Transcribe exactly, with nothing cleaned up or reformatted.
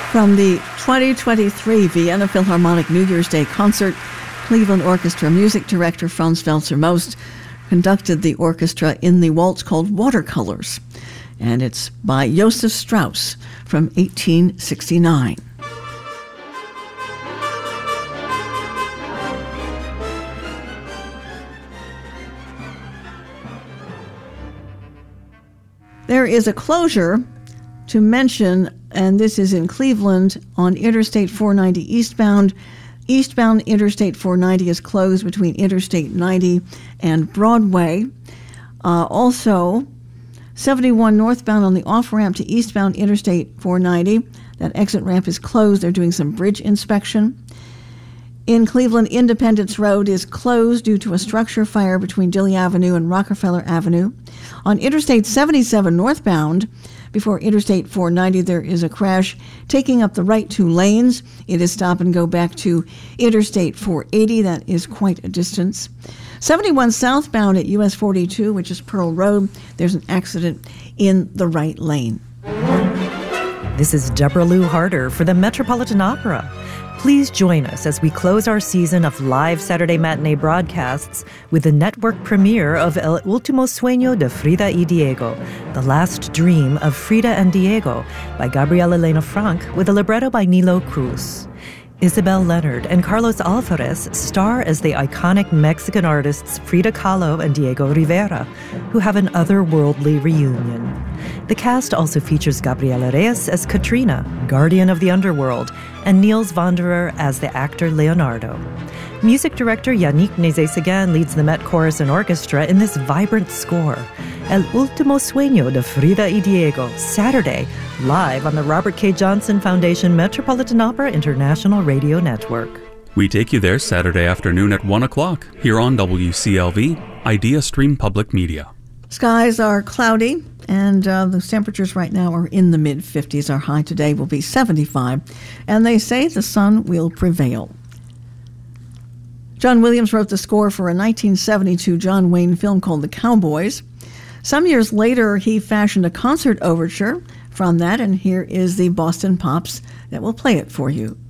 From the twenty twenty-three Vienna Philharmonic New Year's Day concert, Cleveland Orchestra music director Franz Welser-Most conducted the orchestra in the waltz called Watercolors, and it's by Josef Strauss from eighteen sixty-nine. There is a closure to mention, and this is in Cleveland on Interstate four ninety eastbound. Eastbound Interstate four ninety is closed between Interstate ninety and Broadway. Uh, also, seventy-one northbound on the off-ramp to eastbound Interstate four ninety. That exit ramp is closed. They're doing some bridge inspection. In Cleveland, Independence Road is closed due to a structure fire between Dilley Avenue and Rockefeller Avenue. On Interstate seventy-seven northbound, before Interstate four ninety, there is a crash taking up the right two lanes. It is stop and go back to Interstate four eighty. That is quite a distance. seventy-one southbound at U S forty-two, which is Pearl Road, there's an accident in the right lane. This is Deborah Lou Harder for the Metropolitan Opera. Please join us as we close our season of live Saturday matinee broadcasts with the network premiere of El Último Sueño de Frida y Diego, The Last Dream of Frida and Diego, by Gabriela Elena Frank, with a libretto by Nilo Cruz. Isabel Leonard and Carlos Alvarez star as the iconic Mexican artists Frida Kahlo and Diego Rivera, who have an otherworldly reunion. The cast also features Gabriela Reyes as Katrina, guardian of the underworld, and Niels Wanderer as the actor Leonardo. Music director Yannick Nézet-Séguin leads the Met Chorus and Orchestra in this vibrant score. El Último Sueño de Frida y Diego, Saturday, live on the Robert K. Johnson Foundation Metropolitan Opera International Radio Network. We take you there Saturday afternoon at one o'clock here on W C L V, Idea Stream Public Media. Skies are cloudy, and uh, the temperatures right now are in the mid fifties. Our high today will be seventy-five, and they say the sun will prevail. John Williams wrote the score for a nineteen seventy-two John Wayne film called The Cowboys. Some years later, he fashioned a concert overture from that, and here is the Boston Pops that will play it for you.